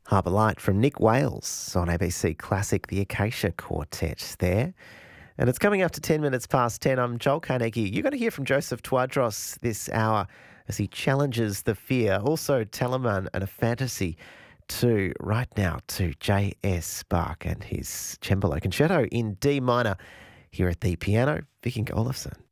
Harbour Light from Nick Wales on ABC Classic, the Acacia Quartet there. And it's coming up to 10 minutes past 10. I'm Joel Carnegie. You're going to hear from Joseph Twadros this hour as he challenges the fear. Also, Telemann and a fantasy too. Right now to J.S. Bach and his Cembalo Concerto in D minor here at the piano, Viking Olafsson.